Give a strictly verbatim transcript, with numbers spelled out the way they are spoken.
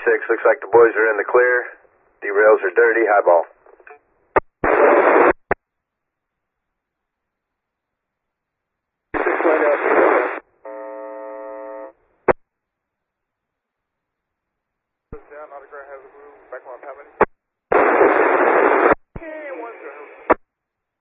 six, looks like the boys are in the clear. Derails are dirty, high ball. Down, autograph has a blue, back on how many?